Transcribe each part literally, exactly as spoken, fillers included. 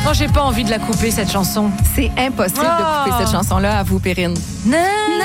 Oh, j'ai pas envie de la couper, cette chanson. C'est impossible oh. de couper cette chanson-là à vous, Perrine. Na,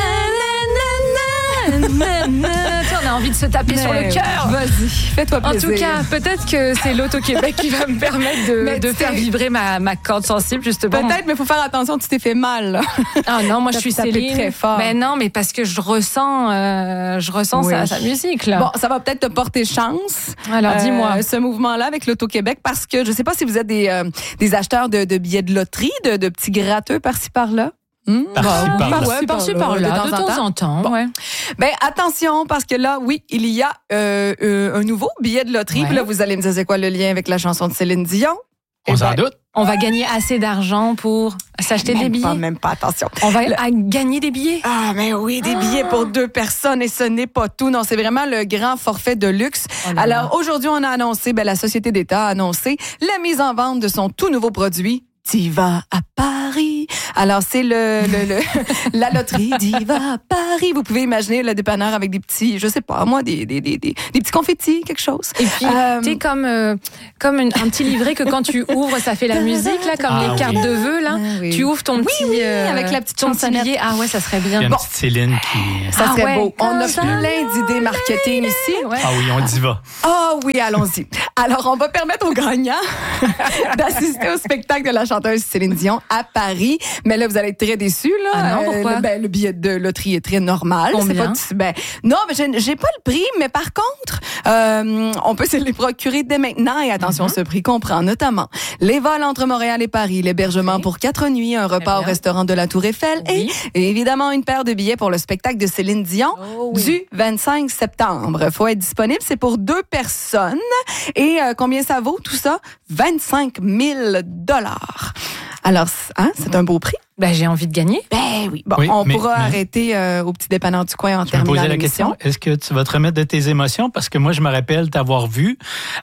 na, na, na, na, na. On a envie de se taper mais sur le cœur. Vas-y, fais-toi plaisir. En tout cas, peut-être que c'est l'Auto-Québec qui va me permettre de, de faire vibrer ma, ma corde sensible, justement. Peut-être, mais il faut faire attention, tu t'es fait mal. Là. Ah non, moi je suis Céline. Très fort. Mais non, mais parce que je ressens, euh, je ressens oui. sa, sa musique. Là. Bon, ça va peut-être te porter chance. Alors, euh, dis-moi. Ce mouvement-là avec l'Auto-Québec, parce que je ne sais pas si vous êtes des, euh, des acheteurs de, de billets de loterie, de, de petits gratteux par-ci par-là. Mmh. Par-ci bah, par-là. Ouais, par-ci par-là, de temps, de temps en temps. En temps bon. ouais. Ben attention, parce que là, oui, il y a euh, euh, un nouveau billet de loterie. Ouais. Puis là, vous allez me dire, c'est quoi le lien avec la chanson de Céline Dion? On s'en ben, doute. On va gagner assez d'argent pour s'acheter même des billets. Pas, même pas, attention. On va le... gagner des billets. Ah, mais oui, des ah. billets pour deux personnes et ce n'est pas tout. Non, c'est vraiment le grand forfait de luxe. Oh là Alors, là. Aujourd'hui, on a annoncé, ben, la Société d'État a annoncé la mise en vente de son tout nouveau produit, Diva à Paris. Alors, c'est le, le, le la loterie Diva à Paris. Vous pouvez imaginer le dépanneur avec des petits, je sais pas, moi, des, des, des, des, des petits confettis, quelque chose. Et puis, euh, tu sais, comme, euh, comme une, un petit livret que quand tu ouvres, ça fait la musique, là, comme ah, les cartes oui. de vœux, là. Ah, oui. Tu ouvres ton oui, petit, oui, euh, avec la petite ton petit billet. Ah ouais, ça serait bien. Il y a une bon. petite Céline qui... Ça serait ah ouais, beau. On a plein d'idées marketing ici. Ouais. Ah oui, on y va. Ah oh, oui, allons-y. Alors, on va permettre aux gagnants d'assister au spectacle de la chanteuse Céline Dion à Paris. Mais là, vous allez être très déçus, là. Ah non, pourquoi? Euh, le, ben, le billet de loterie est très normal. Combien? C'est pas, ben, non, mais j'ai, j'ai pas le prix, mais par contre, euh, on peut se les procurer dès maintenant. Et attention, mm-hmm. ce prix comprend notamment les vols entre Montréal et Paris, l'hébergement oui. pour quatre nuits, un repas au restaurant de la Tour Eiffel oui. et, et évidemment une paire de billets pour le spectacle de Céline Dion oh, oui. du vingt-cinq septembre. Il faut être disponible. C'est pour deux personnes. Et euh, combien ça vaut, tout ça? vingt-cinq mille dollars. Alors, hein, c'est un beau prix. Ben, j'ai envie de gagner. Ben oui. Bon, oui, on mais, pourra mais... arrêter euh, au petit dépanneur du coin en je terminant me posais la l'émission. question, est-ce que tu vas te remettre de tes émotions? Parce que moi, je me rappelle t'avoir vu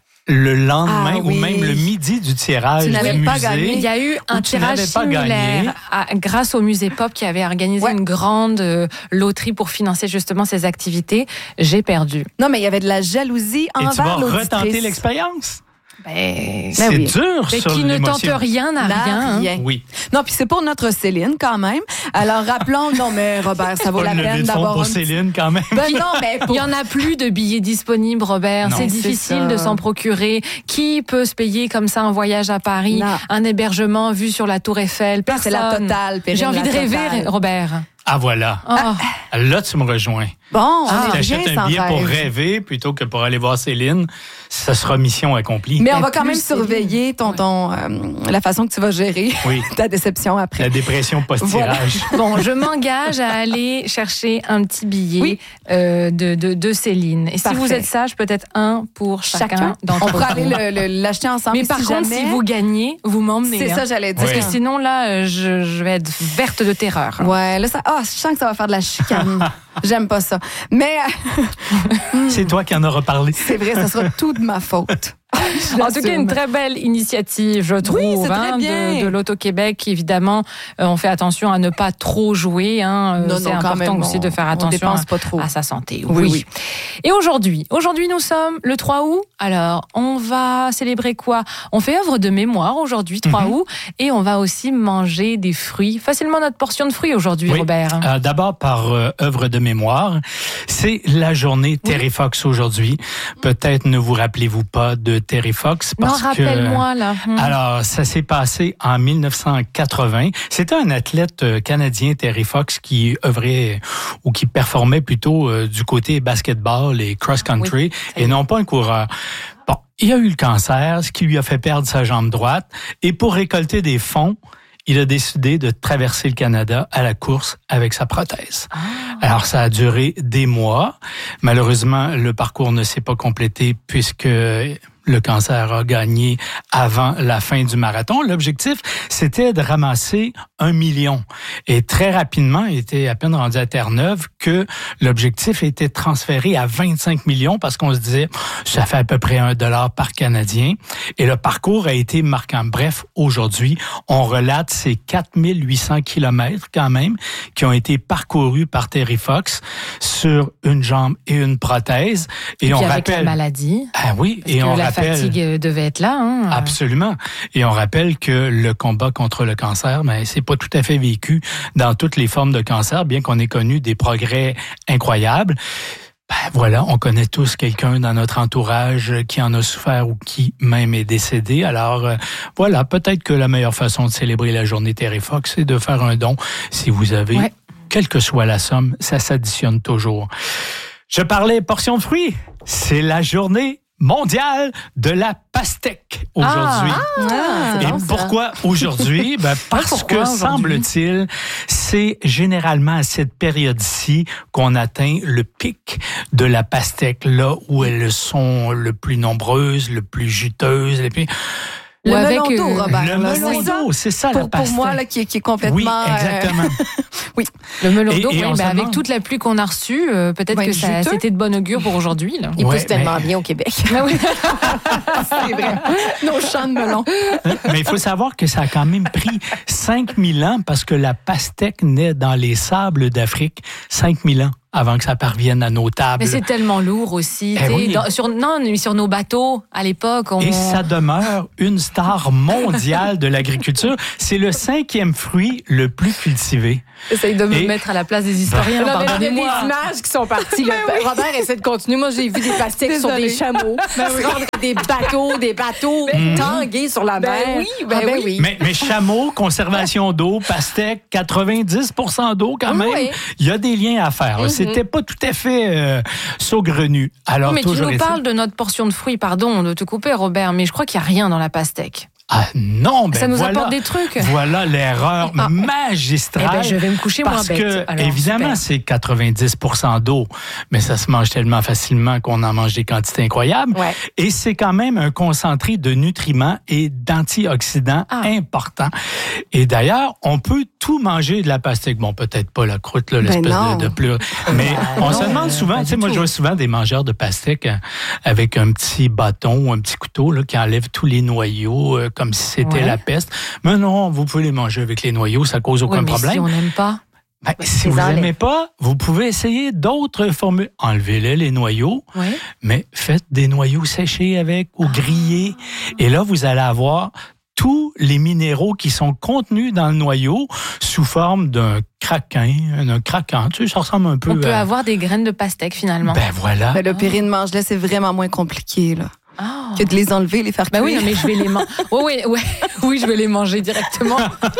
le lendemain ah, oui. ou même le midi du tirage tu n'avais du pas musée. Gagné. Il y a eu un tirage similaire à, grâce au Musée Pop qui avait organisé ouais. une grande euh, loterie pour financer justement ses activités. J'ai perdu. Non, mais il y avait de la jalousie Et envers l'auditrice. Et tu vas retenter l'expérience? Ben, c'est oui. dur mais sur qui l'émotion. ne tente rien n'a rien. rien. Hein? Oui. Non, puis c'est pour notre Céline quand même. Alors rappelons, non mais Robert, ça vaut la peine d'avoir pour un Céline quand même. Ben non, mais pour... il y en a plus de billets disponibles, Robert. Non. C'est difficile c'est de s'en procurer. Qui peut se payer comme ça un voyage à Paris, non. un hébergement vu sur la Tour Eiffel? Personne. C'est la totale. Périne, J'ai envie de rêver, totale. Robert. Ah voilà. Oh. Là, tu me rejoins. Bon, si on tu achètes un billet rêve. pour rêver plutôt que pour aller voir Céline, ça sera mission accomplie. Mais ben on va quand même Céline. surveiller ton, ton, euh, la façon que tu vas gérer oui. ta déception après. La dépression post-tirage. Voilà. Bon, je m'engage à aller chercher un petit billet oui. euh, de, de, de Céline. Et Parfait. si vous êtes sage, peut-être un pour chacun, chacun. d'entre vous. On pourra aller le, le, l'acheter ensemble. Mais par si contre, jamais... si vous gagnez, vous m'emmenez. C'est hein. ça, j'allais dire. Parce que sinon, là, je, je vais être verte de terreur. Ouais, là, ça, ah, je sens que ça va faire de la chicane. J'aime pas ça. Mais. C'est toi qui en auras parlé. C'est vrai, ça sera tout de ma faute. En tout cas, une très belle initiative, je trouve, oui, c'est hein, très bien. de, de l'Auto-Québec. Évidemment, euh, on fait attention à ne pas trop jouer. Hein, non, c'est non, important même, aussi on, de faire attention à, pas trop. à sa santé. Oui, oui. oui. Et aujourd'hui, aujourd'hui, nous sommes le trois août. Alors, on va célébrer quoi? On fait œuvre de mémoire aujourd'hui, trois mm-hmm. août, et on va aussi manger des fruits. Facilement notre portion de fruits aujourd'hui, oui. Robert. Euh, d'abord, par euh, œuvre de mémoire, c'est la journée Terry oui. Fox aujourd'hui. Peut-être ne vous rappelez-vous pas de Terry Fox. Parce non, rappelle-moi, que, là. Hum. Alors, ça s'est passé en dix-neuf cent quatre-vingts. C'était un athlète canadien, Terry Fox, qui œuvrait ou qui performait plutôt euh, du côté basketball et cross-country, oui, et non pas un coureur. Bon, il a eu le cancer, ce qui lui a fait perdre sa jambe droite. Et pour récolter des fonds, il a décidé de traverser le Canada à la course avec sa prothèse. Ah. Alors, ça a duré des mois. Malheureusement, le parcours ne s'est pas complété puisque le cancer a gagné avant la fin du marathon. L'objectif, c'était de ramasser un million. Et très rapidement, il était à peine rendu à Terre-Neuve que l'objectif était transféré à vingt-cinq millions parce qu'on se disait, ça fait à peu près un dollar par Canadien. Et le parcours a été marquant. Bref, aujourd'hui, on relate ces quatre mille huit cents kilomètres quand même qui ont été parcourus par Terry Fox sur une jambe et une prothèse. Et, et on avec rappelle la maladie. Ah oui, et on rappelle rappelle... La fatigue devait être là. Hein. Absolument. Et on rappelle que le combat contre le cancer, ben, c'est pas tout à fait vécu dans toutes les formes de cancer, bien qu'on ait connu des progrès incroyables. Ben voilà, on connaît tous quelqu'un dans notre entourage qui en a souffert ou qui même est décédé. Alors euh, voilà, peut-être que la meilleure façon de célébrer la journée Terry Fox, c'est de faire un don. Si vous avez, ouais. quelle que soit la somme, ça s'additionne toujours. Je parlais portion de fruits. C'est la journée mondiale de la pastèque aujourd'hui. Ah, ah, Et bon, pourquoi aujourd'hui? Ben parce pourquoi que, semble-t-il, c'est généralement à cette période-ci qu'on atteint le pic de la pastèque, là où elles sont le plus nombreuses, le plus juteuses. Et puis, le ou melon avec, d'eau, euh, Robert. Le melon d'eau, c'est ça pour, la pastèque. Pour moi, là, qui, qui est complètement... Oui, exactement. Euh... oui. Le melon d'eau, et, et oui, ben avec demande... toute la pluie qu'on a reçue, euh, peut-être ouais, que ça, c'était de bon augure pour aujourd'hui. Là. Il ouais, pousse tellement mais... bien au Québec. Ben oui. C'est vrai. Nos champs de melon. Mais il faut savoir que ça a quand même pris cinq mille ans parce que la pastèque naît dans les sables d'Afrique. cinq mille ans avant que ça parvienne à nos tables. Mais c'est tellement lourd aussi. Eh oui. dans, sur, non, sur nos bateaux, à l'époque. On... Et ça demeure une star mondiale de l'agriculture. C'est le cinquième fruit le plus cultivé. J'essaye de me Et... mettre à la place des historiens. Non, mais il y a des pardonnez-moi. images qui sont parties. Là. Oui. Robert essaie de continuer. Moi, j'ai vu des pastèques sur des chameaux, ben oui. des bateaux, des bateaux ben tangués sur la ben mer. Oui, ben, ah, ben oui. oui. Mais, mais chameaux, conservation d'eau, pastèque, quatre-vingt-dix pour cent d'eau quand même. Oui. Il y a des liens à faire. Mm-hmm. C'était pas tout à fait euh, saugrenu. Alors, mais tu nous est... parles de notre portion de fruits, pardon de te couper, Robert, mais je crois qu'il n'y a rien dans la pastèque. Ah non, ben ça nous voilà, apporte des trucs. Voilà l'erreur ah. magistrale. Eh ben, je vais me coucher parce moins bête. que Alors, évidemment, super. c'est quatre-vingt-dix pour cent d'eau, mais ça se mange tellement facilement qu'on en mange des quantités incroyables. Ouais. Et c'est quand même un concentré de nutriments et d'antioxydants ah. importants. Et d'ailleurs, on peut tout manger de la pastèque. Bon, peut-être pas la croûte, là, l'espèce ben de, de plure. Mais on non, se demande souvent, tu sais, moi, je vois souvent des mangeurs de pastèque avec un petit bâton ou un petit couteau là, qui enlève tous les noyaux euh, comme si c'était ouais. la peste. Mais non, vous pouvez les manger avec les noyaux, ça cause aucun ouais, mais problème. Si on n'aime pas. Ben, si vous n'aimez pas, vous pouvez essayer d'autres formules. Enlevez-les, les noyaux, ouais. mais faites des noyaux séchés avec ou grillés. Et là, vous allez avoir tous les minéraux qui sont contenus dans le noyau sous forme d'un craquin, d'un craquant. Tu sais, ça ressemble un peu On peut à... avoir des graines de pastèque, finalement. Ben voilà. Ben, le périne mange-lait, c'est vraiment moins compliqué, là. Oh. Que de les enlever, les faire cuire. Ben oui, non, mais je vais les manger. Oui, oui, oui, oui, je vais les manger directement.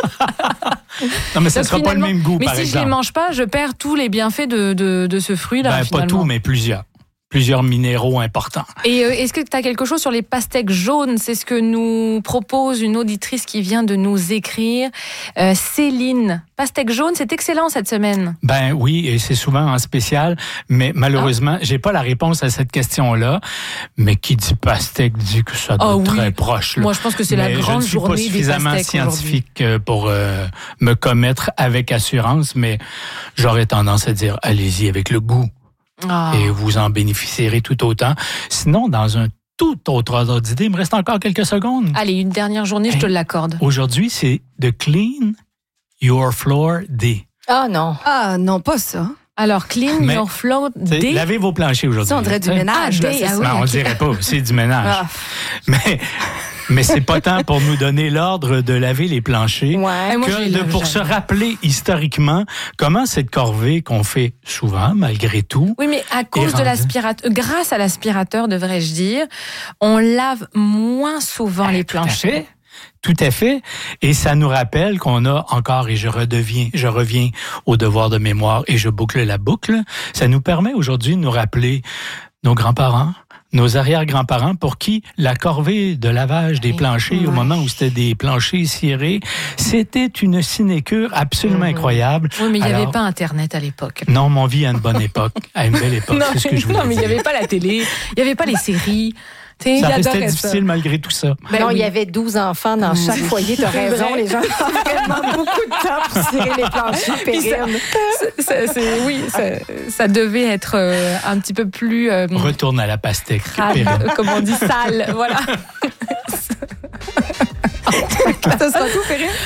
Non, mais ça ne sera pas le même goût, mais par si exemple. je les mange pas, je perds tous les bienfaits de, de, de ce fruit-là, ben, finalement. Pas tout, mais plusieurs. Plusieurs minéraux importants. Et euh, est-ce que tu as quelque chose sur les pastèques jaunes? C'est ce que nous propose une auditrice qui vient de nous écrire. Euh, Céline, pastèque jaune, c'est excellent cette semaine. Ben oui, et c'est souvent en spécial, mais malheureusement, ah. j'ai pas la réponse à cette question-là. Mais qui dit pastèque dit que ça doit oh, être oui. très proche. Là. Moi, je pense que c'est mais la grande journée des pastèques. Je ne suis pas suffisamment scientifique pour euh, me commettre avec assurance, mais j'aurais tendance à dire, allez-y avec le goût. Oh. Et vous en bénéficierez tout autant. Sinon, dans un tout autre ordre d'idée, il me reste encore quelques secondes. Allez, une dernière journée, hey, je te l'accorde. Aujourd'hui, c'est The Clean Your Floor Day. Ah oh, non. Ah non, pas ça. Alors, Clean Mais, Your Floor Day. Lavez vos planchers aujourd'hui. Ça, on dirait du ménage. Ah, là, day, c'est ah ça. oui, non, on okay. dirait pas, c'est du ménage. Ah. Mais... Mais c'est pas tant pour nous donner l'ordre de laver les planchers ouais, moi, que de, pour jamais. se rappeler historiquement comment cette corvée qu'on fait souvent, malgré tout. Oui, mais à cause de rendue... l'aspirateur, grâce à l'aspirateur, devrais-je dire, on lave moins souvent ben, les tout planchers. À fait. Tout à fait. Et ça nous rappelle qu'on a encore, et je redeviens, je reviens au devoir de mémoire et je boucle la boucle, ça nous permet aujourd'hui de nous rappeler nos grands-parents, nos arrière-grands-parents pour qui la corvée de lavage des planchers ouais. au moment où c'était des planchers cirés, c'était une sinécure absolument mmh. incroyable. Oui, mais il n'y Alors, avait pas Internet à l'époque. Non, mon vie à une bonne époque, à une belle époque, non, c'est ce que je voulais Non, mais il dire. n'y avait pas la télé, il n'y avait pas les séries. T'sais, ça restait difficile ça. Malgré tout ça. Ben non, oui. Il y avait douze enfants dans chaque foyer, t'as raison. Les gens ont vraiment beaucoup de temps pour cirer les planchers pérines. Ça, c'est, oui, ça, ça devait être euh, un petit peu plus... Euh, Retourne à la pastèque. Sale, comme on dit, sale, voilà. Ça sera tout, Périne? Ben,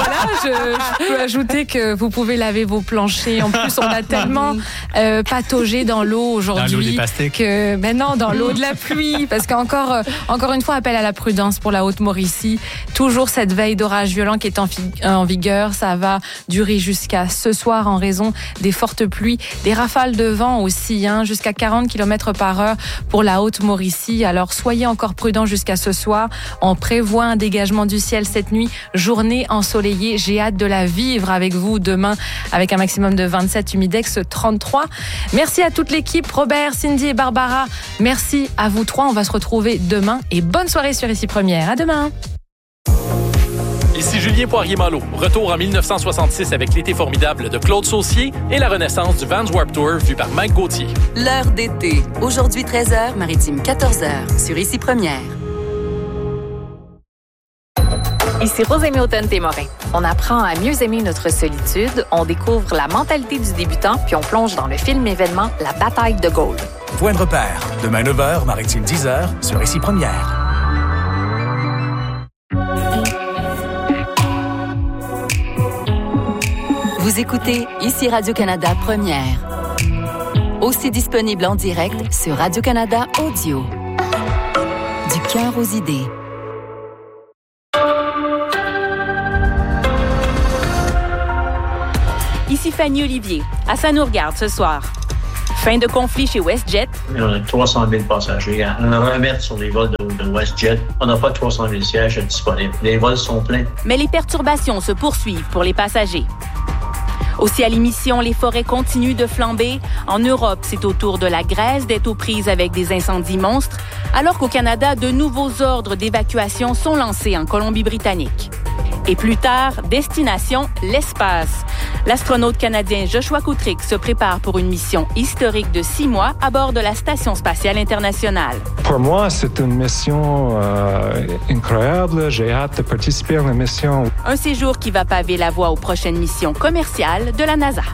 voilà, je, je peux ajouter que vous pouvez laver vos planchers. En plus, on a tellement euh, pataugé dans l'eau aujourd'hui. Dans l'eau des pastèques. Que, ben non, dans l'eau de la pluie. Parce qu'encore, euh, encore une fois, appel à la prudence pour la Haute-Mauricie. Toujours cette veille d'orage violent qui est en, fi- en vigueur. Ça va durer jusqu'à ce soir en raison des fortes pluies, des rafales de vent aussi, hein, jusqu'à quarante kilomètres par heure pour la Haute-Mauricie. Alors, soyez encore prudents jusqu'à ce soir. On prévoit un dégagement du ciel cette nuit. Journée ensoleillée. J'ai hâte de la vivre avec vous demain avec un maximum de vingt-sept, humidex trente-trois. Merci à toute l'équipe, Robert, Cindy et Barbara. Merci à vous trois. On va se retrouver demain et bonne soirée sur Ici Première. À demain. Ici Julien Poirier-Malo. Retour en dix-neuf cent soixante-six avec l'été formidable de Claude Saucier et la renaissance du Vans Warped Tour vu par Mike Gauthier. L'heure d'été. Aujourd'hui treize heures, Maritime quatorze heures sur Ici Première. Ici Rosemée Automne-Témorin. On apprend à mieux aimer notre solitude, on découvre la mentalité du débutant, puis on plonge dans le film événement La bataille de Gaulle. Point de repère. Demain neuf heures, Maritime dix heures sur Ici Première. Vous écoutez Ici Radio-Canada Première. Aussi disponible en direct sur Radio-Canada Audio. Du cœur aux idées. Ici Fanny Olivier. À ça nous regarde ce soir. Fin de conflit chez WestJet. On a trois cent mille passagers. On a un sur les vols de, de WestJet. On n'a pas trois cent mille sièges disponibles. Les vols sont pleins. Mais les perturbations se poursuivent pour les passagers. Aussi à l'émission, les forêts continuent de flamber. En Europe, c'est au tour de la Grèce d'être aux prises avec des incendies monstres, alors qu'au Canada, de nouveaux ordres d'évacuation sont lancés en Colombie-Britannique. Et plus tard, destination l'espace. L'astronaute canadien Joshua Kutrick se prépare pour une mission historique de six mois à bord de la Station spatiale internationale. Pour moi, c'est une mission euh, incroyable. J'ai hâte de participer à la mission. Un séjour qui va paver la voie aux prochaines missions commerciales de la NASA.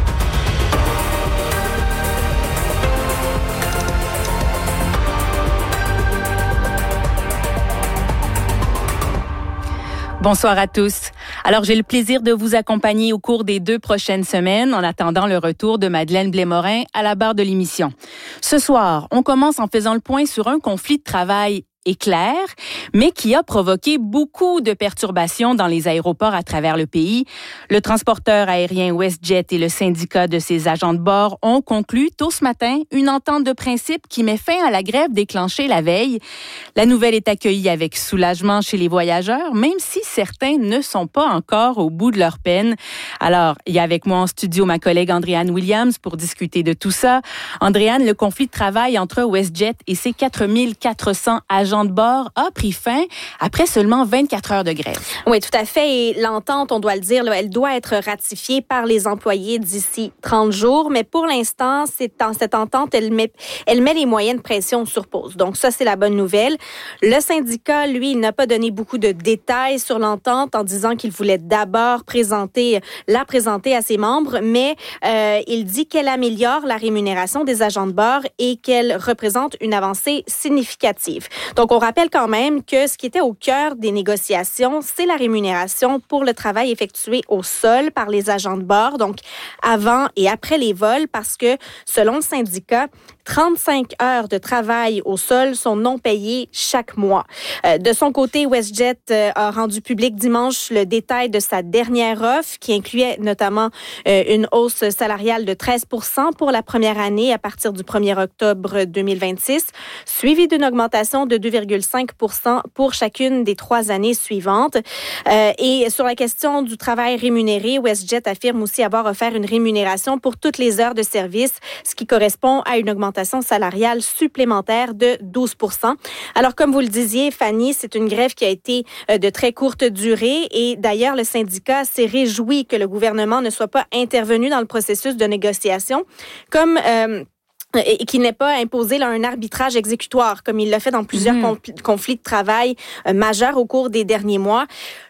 Bonsoir à tous. Alors, j'ai le plaisir de vous accompagner au cours des deux prochaines semaines en attendant le retour de Madeleine Blais-Morin à la barre de l'émission. Ce soir, on commence en faisant le point sur un conflit de travail éclair, mais qui a provoqué beaucoup de perturbations dans les aéroports à travers le pays. Le transporteur aérien WestJet et le syndicat de ses agents de bord ont conclu tôt ce matin une entente de principe qui met fin à la grève déclenchée la veille. La nouvelle est accueillie avec soulagement chez les voyageurs, même si certains ne sont pas encore au bout de leur peine. Alors, il y a avec moi en studio ma collègue Andréane Williams pour discuter de tout ça. Andréane, le conflit de travail entre WestJet et ses quatre mille quatre cents agents de bord a pris fin après seulement vingt-quatre heures de grève. Oui, tout à fait. Et l'entente, on doit le dire, là, elle doit être ratifiée par les employés d'ici trente jours. Mais pour l'instant, c'est dans cette entente, elle met, elle met les moyens de pression sur pause. Donc ça, c'est la bonne nouvelle. Le syndicat, lui, il n'a pas donné beaucoup de détails sur l'entente en disant qu'il voulait d'abord présenter, la présenter à ses membres, mais euh, il dit qu'elle améliore la rémunération des agents de bord et qu'elle représente une avancée significative. Donc, on rappelle quand même que ce qui était au cœur des négociations, c'est la rémunération pour le travail effectué au sol par les agents de bord, donc avant et après les vols, parce que, selon le syndicat, trente-cinq heures de travail au sol sont non payées chaque mois. Euh, de son côté, WestJet euh, a rendu public dimanche le détail de sa dernière offre qui incluait notamment euh, une hausse salariale de treize pour cent pour la première année à partir du premier octobre deux mille vingt-six, suivie d'une augmentation de deux virgule cinq pour cent pour chacune des trois années suivantes. Euh, et sur la question du travail rémunéré, WestJet affirme aussi avoir offert une rémunération pour toutes les heures de service, ce qui correspond à une augmentation salariale supplémentaire de douze pour cent. Alors, comme vous le disiez, Fanny, c'est une grève qui a été de très courte durée et d'ailleurs, le syndicat s'est réjoui que le gouvernement ne soit pas intervenu dans le processus de négociation, comme... Euh, et qui n'est pas imposé là, un arbitrage exécutoire, comme il l'a fait dans plusieurs mmh. conflits de travail euh, majeurs au cours des derniers mois.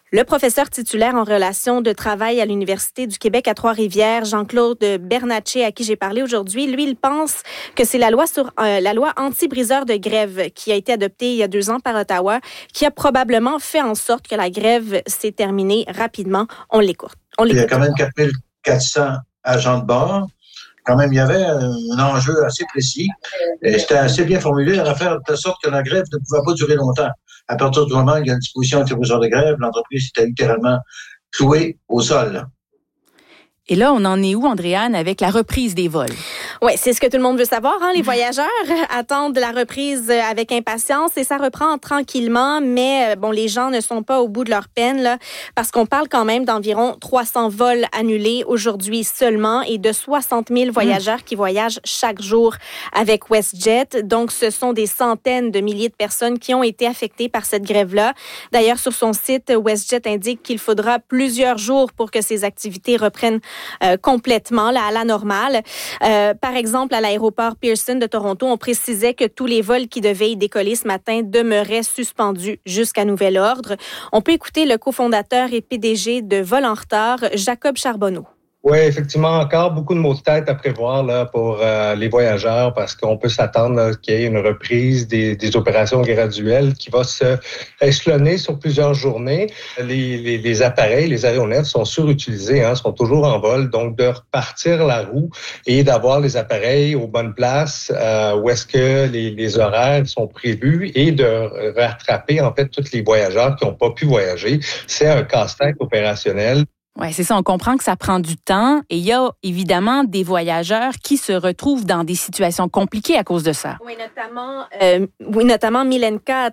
Le professeur titulaire en relations de travail à l'Université du Québec à Trois-Rivières, Jean-Claude Bernatchez, à qui j'ai parlé aujourd'hui, lui, il pense que c'est la loi sur euh, la loi anti-briseur de grève qui a été adoptée il y a deux ans par Ottawa, qui a probablement fait en sorte que la grève s'est terminée rapidement. On l'écoute. On l'écoute. Il y a quand même quatre mille quatre cents agents de bord. Quand même, il y avait un enjeu assez précis. Et c'était assez bien formulé à faire de sorte que la grève ne pouvait pas durer longtemps. À partir du moment où il y a une disposition anti-briseur de grève, l'entreprise était littéralement clouée au sol. Et là, on en est où, Andréane, avec la reprise des vols? Oui, c'est ce que tout le monde veut savoir. Hein? Les voyageurs attendent la reprise avec impatience et ça reprend tranquillement, mais bon, les gens ne sont pas au bout de leur peine là, parce qu'on parle quand même d'environ trois cents vols annulés aujourd'hui seulement et de soixante mille voyageurs mmh. qui voyagent chaque jour avec WestJet. Donc, ce sont des centaines de milliers de personnes qui ont été affectées par cette grève-là. D'ailleurs, sur son site, WestJet indique qu'il faudra plusieurs jours pour que ces activités reprennent euh, complètement là, à la normale. Euh, par exemple, à l'aéroport Pearson de Toronto, on précisait que tous les vols qui devaient y décoller ce matin demeuraient suspendus jusqu'à nouvel ordre. On peut écouter le cofondateur et P D G de Vol en retard, Jacob Charbonneau. Oui, effectivement, encore beaucoup de maux de tête à prévoir là pour euh, les voyageurs parce qu'on peut s'attendre là, qu'il y ait une reprise des, des opérations graduelles qui va se échelonner sur plusieurs journées. Les, les, les appareils, les aéronefs sont surutilisés, hein, sont toujours en vol, donc de repartir la roue et d'avoir les appareils aux bonnes places euh, où est-ce que les, les horaires sont prévus et de rattraper en fait tous les voyageurs qui n'ont pas pu voyager. C'est un casse-tête opérationnel. Oui, c'est ça. On comprend que ça prend du temps et il y a évidemment des voyageurs qui se retrouvent dans des situations compliquées à cause de ça. Oui, notamment, euh, oui, notamment Milenka